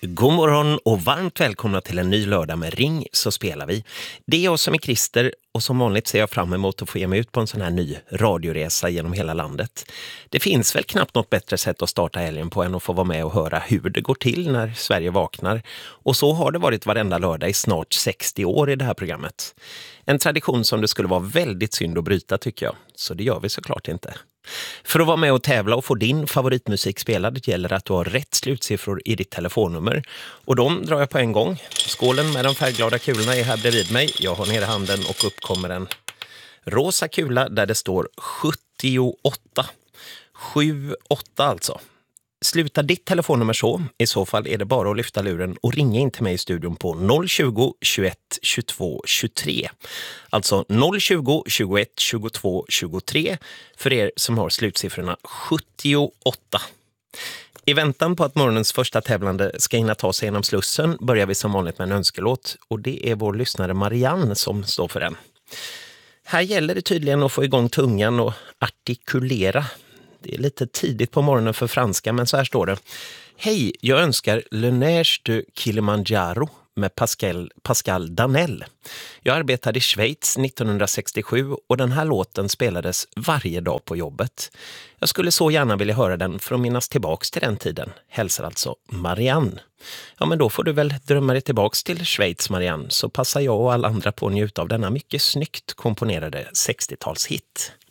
God morgon och varmt välkomna till en ny lördag med Ring så spelar vi. Det är jag som är Christer och som vanligt ser jag fram emot att få ge mig ut på en sån här ny radioresa genom hela landet. Det finns väl knappt något bättre sätt att starta helgen på än att få vara med och höra hur det går till när Sverige vaknar. Och så har det varit varenda lördag i snart 60 år i det här programmet. En tradition som det skulle vara väldigt synd att bryta tycker jag, så det gör vi såklart inte. För att vara med och tävla och få din favoritmusik spelad gäller att du har rätt slutsiffror i ditt telefonnummer. Och de drar jag på en gång. Skålen med de färgglada kulorna är här bredvid mig. Jag har nere handen och upp kommer en rosa kula där det står 78. 78 alltså. Sluta ditt telefonnummer så. I så fall är det bara att lyfta luren och ringa in till mig i studion på 020 21 22 23. Alltså 020 21 22 23 för er som har slutsiffrorna 78. I väntan på att morgonens första tävlande ska hinna ta sig genom Slussen börjar vi som vanligt med en önskelåt. Och det är vår lyssnare Marianne som står för den. Här gäller det tydligen att få igång tungan och artikulera. Det är lite tidigt på morgonen för franska, men så här står det. Hej, jag önskar Le Neige de Kilimanjaro med Pascal Danel. Jag arbetade i Schweiz 1967 och den här låten spelades varje dag på jobbet. Jag skulle så gärna vilja höra den för att minnas tillbaks till den tiden. Hälsar alltså Marianne. Ja, men då får du väl drömma dig tillbaks till Schweiz, Marianne, så passar jag och alla andra på att njuta av denna mycket snyggt komponerade 60-talshit.